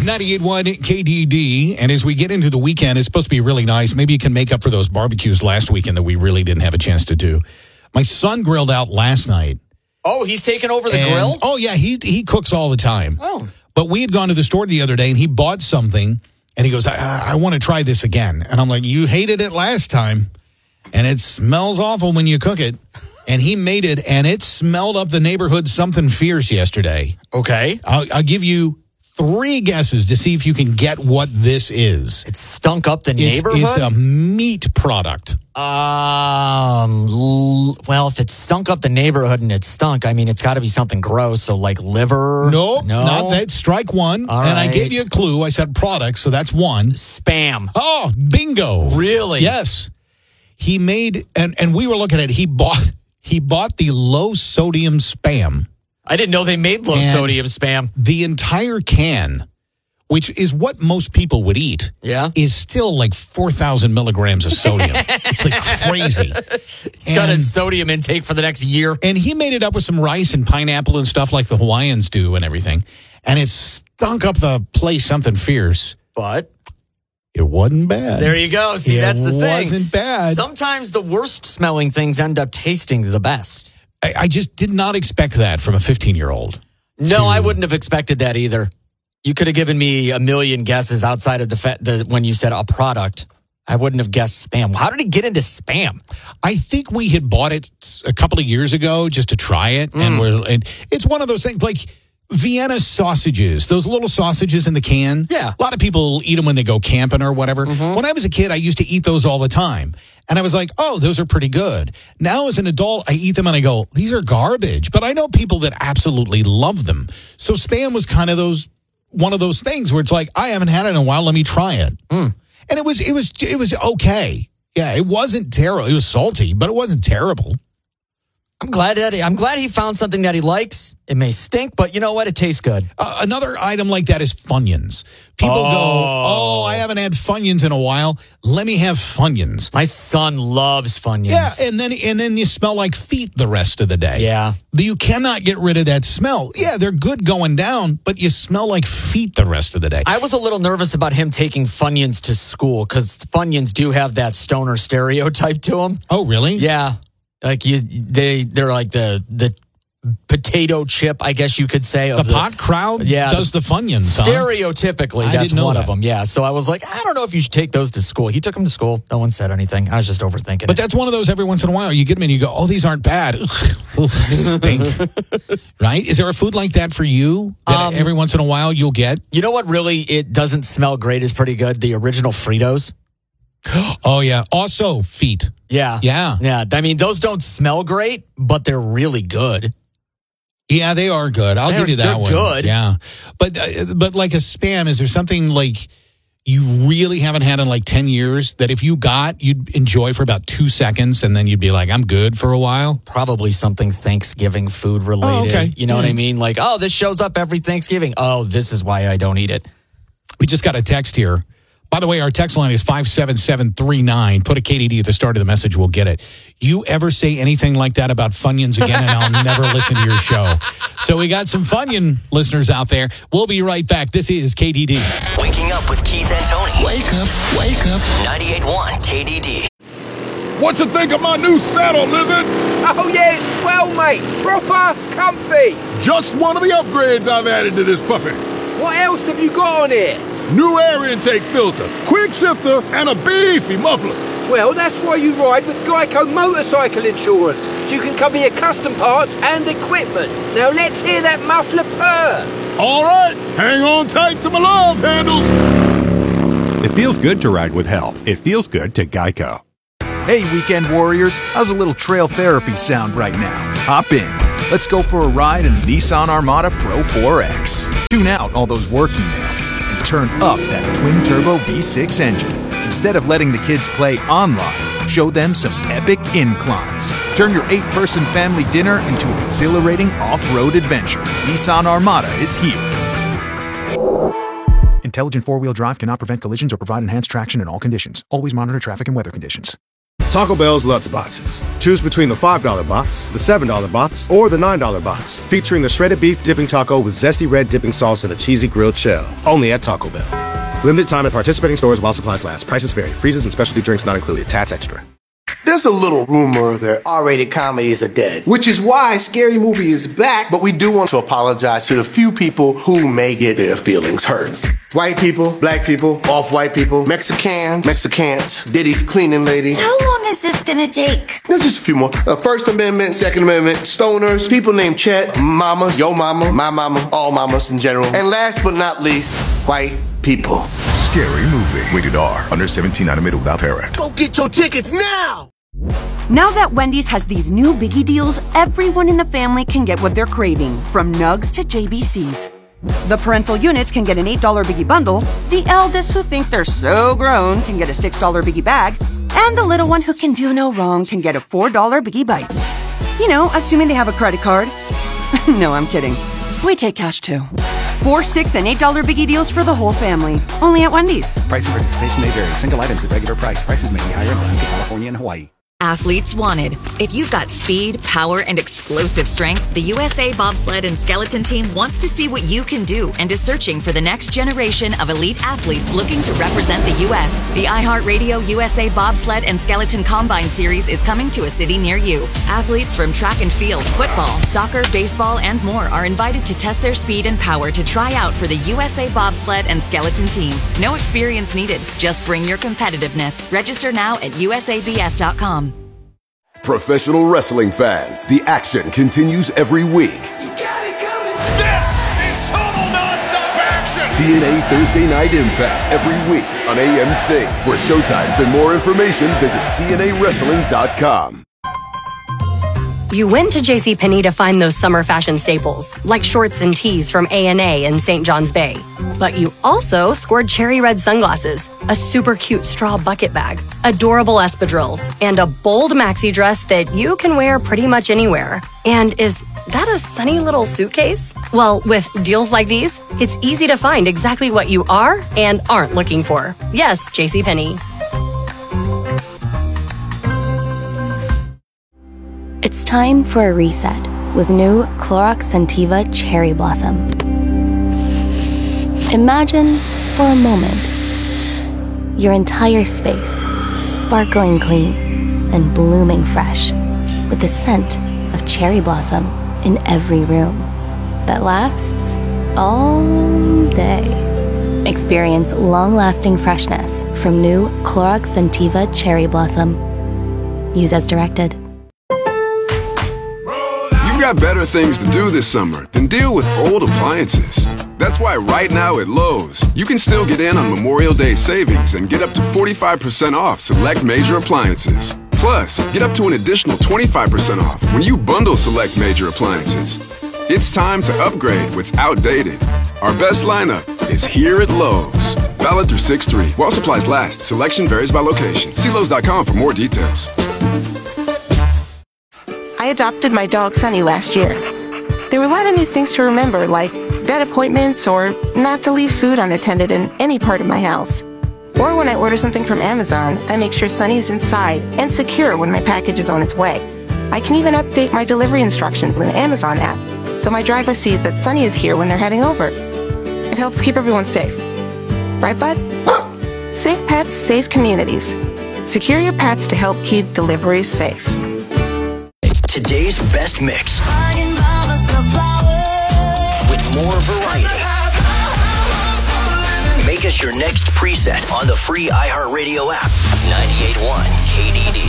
98.1 KDD. And as we get into the weekend, it's supposed to be really nice. Maybe you can make up for those barbecues last weekend that we really didn't have a chance to do. My son grilled out last night. Oh, he's taking over the grill? Oh, yeah. He cooks all the time. Oh. But we had gone to the store the other day, and he bought something, and he goes, I want to try this again. And I'm like, you hated it last time, and it smells awful when you cook it. And he made it, and it smelled up the neighborhood something fierce yesterday. Okay. I'll give you 3 guesses to see if you can get what this is. It stunk up the neighborhood? It's a meat product. Well, if it stunk up the neighborhood and it stunk, I mean, it's got to be something gross. So, like liver? No, not that. Strike one. All and right. I gave you a clue. I said product, so that's 1. Spam. Oh, bingo. Really? Yes. He made, and we were looking at it, he bought the low-sodium Spam. I didn't know they made low-sodium Spam. The entire can, which is what most people would eat, is still like 4,000 milligrams of sodium. It's like crazy. It's got a sodium intake for the next year. And he made it up with some rice and pineapple and stuff like the Hawaiians do and everything. And it stunk up the place something fierce. But it wasn't bad. There you go. See, that's the thing. It wasn't bad. Sometimes the worst smelling things end up tasting the best. I just did not expect that from a 15-year-old. No, I wouldn't have expected that either. You could have given me a million guesses outside of when you said a product. I wouldn't have guessed Spam. How did it get into Spam? I think we had bought it a couple of years ago just to try it. And it's one of those things like Vienna sausages, those little sausages in the can. Yeah. A lot of people eat them when they go camping or whatever. When I was a kid, I used to eat those all the time. And I was like, oh, those are pretty good. Now as an adult, I eat them and I go, these are garbage. But I know people that absolutely love them. So Spam was kind of one of those things where it's like, I haven't had it in a while. Let me try it. And it was okay. Yeah, it wasn't terrible. It was salty, but it wasn't terrible. I'm glad he found something that he likes. It may stink, but you know what? It tastes good. Another item like that is Funyuns. People go, I haven't had Funyuns in a while. Let me have Funyuns. My son loves Funyuns. Yeah, and then you smell like feet the rest of the day. Yeah. You cannot get rid of that smell. Yeah, they're good going down, but you smell like feet the rest of the day. I was a little nervous about him taking Funyuns to school because Funyuns do have that stoner stereotype to them. Oh, really? Yeah. Like they're like the potato chip, I guess you could say. The pot crowd does the Funyuns, Stereotypically, that's one of them, yeah. So I was like, I don't know if you should take those to school. He took them to school. No one said anything. I was just overthinking But that's one of those every once in a while. You get them and you go, oh, these aren't bad. Stink. Right? Is there a food like that for you that every once in a while you'll get? You know what really it doesn't smell great is pretty good? The original Fritos. Oh, yeah. Also, feet. Yeah. Yeah. Yeah. I mean, those don't smell great, but they're really good. Yeah, they are good. I'll give you that one. They're good. Yeah. But like a Spam, is there something like you really haven't had in like 10 years that if you got, you'd enjoy for about 2 seconds and then you'd be like, I'm good for a while? Probably something Thanksgiving food related. Oh, okay. You know what I mean? Like, oh, this shows up every Thanksgiving. Oh, this is why I don't eat it. We just got a text here. By the way, our text line is 57739. Put a KDD at the start of the message. We'll get it. You ever say anything like that about Funyuns again, and I'll never listen to your show. So we got some Funyun listeners out there. We'll be right back. This is KDD. Waking up with Keith and Tony. Wake up. 98.1 KDD. What you think of my new saddle, Lizard? Oh yeah, it's swell, mate. Proper comfy. Just one of the upgrades I've added to this puppy. What else have you got on here? New air intake filter, quick shifter, and a beefy muffler. Well, that's why you ride with Geico Motorcycle Insurance, so you can cover your custom parts and equipment. Now let's hear that muffler purr. All right, hang on tight to my love handles. It feels good to ride with help. It feels good to Geico. Hey, weekend warriors, how's a little trail therapy sound right now? Hop in. Let's go for a ride in the Nissan Armada Pro 4X. Tune out all those work emails and turn up that twin-turbo V6 engine. Instead of letting the kids play online, show them some epic inclines. Turn your 8-person family dinner into an exhilarating off-road adventure. Nissan Armada is here. Intelligent four-wheel drive cannot prevent collisions or provide enhanced traction in all conditions. Always monitor traffic and weather conditions. Taco Bell's Lutz Boxes. Choose between the $5 box, the $7 box, or the $9 box, featuring the shredded beef dipping taco with zesty red dipping sauce and a cheesy grilled shell. Only at Taco Bell. Limited time at participating stores while supplies last. Prices vary. Freezes and specialty drinks not included. Tats extra. There's a little rumor that R-rated comedies are dead, which is why Scary Movie is back, but we do want to apologize to the few people who may get their feelings hurt. White people, black people, off-white people, Mexicans, Diddy's cleaning lady. How long is this gonna take? There's just a few more. First Amendment, Second Amendment, stoners, people named Chet, mamas, yo mama, my mama, all mamas in general. And last but not least, white people. Scary Movie. Rated R. Under 17, not admitted without parent. Go get your tickets now! Now that Wendy's has these new biggie deals, everyone in the family can get what they're craving, from nugs to JBCs. The parental units can get an $8 biggie bundle, the eldest who think they're so grown can get a $6 biggie bag, and the little one who can do no wrong can get a $4 biggie bites. You know, assuming they have a credit card. No, I'm kidding. We take cash too. 4, 6, and $8 biggie deals for the whole family. Only at Wendy's. Price and participation may vary. Single items at regular price. Prices may be higher in Alaska, California, and Hawaii. Athletes wanted. If you've got speed, power, and explosive strength, the USA Bobsled and Skeleton Team wants to see what you can do and is searching for the next generation of elite athletes looking to represent the U.S. The iHeartRadio USA Bobsled and Skeleton Combine Series is coming to a city near you. Athletes from track and field, football, soccer, baseball, and more are invited to test their speed and power to try out for the USA Bobsled and Skeleton Team. No experience needed. Just bring your competitiveness. Register now at usabs.com. Professional wrestling fans, the action continues every week. You got it coming. This is total nonstop action. TNA Thursday Night Impact every week on AMC. For showtimes and more information, visit TNAWrestling.com. You went to JCPenney to find those summer fashion staples, like shorts and tees from A&A and St. John's Bay. But you also scored cherry red sunglasses, a super cute straw bucket bag, adorable espadrilles, and a bold maxi dress that you can wear pretty much anywhere. And is that a sunny little suitcase? Well, with deals like these, it's easy to find exactly what you are and aren't looking for. Yes, JCPenney. It's time for a reset with new Clorox Scentiva Cherry Blossom. Imagine, for a moment, your entire space sparkling clean and blooming fresh with the scent of cherry blossom in every room that lasts all day. Experience long-lasting freshness from new Clorox Scentiva Cherry Blossom. Use as directed. You've got better things to do this summer than deal with old appliances. That's why right now at Lowe's, you can still get in on Memorial Day savings and get up to 45% off select major appliances. Plus, get up to an additional 25% off when you bundle select major appliances. It's time to upgrade what's outdated. Our best lineup is here at Lowe's. Valid through 6/3. While supplies last, selection varies by location. See Lowe's.com for more details. I adopted my dog Sunny last year. There were a lot of new things to remember, like vet appointments or not to leave food unattended in any part of my house. Or when I order something from Amazon, I make sure Sunny is inside and secure when my package is on its way. I can even update my delivery instructions with the Amazon app, so my driver sees that Sunny is here when they're heading over. It helps keep everyone safe. Right, bud? Safe pets, safe communities. Secure your pets to help keep deliveries safe. Today's best mix. With more variety. Make us your next preset on the free iHeartRadio app. 98.1 KDD.